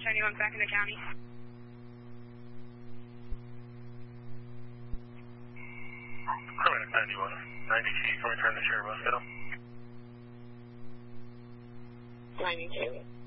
91 back in the county. Permanent 91. 92, can we turn the sheriff hospital? 92.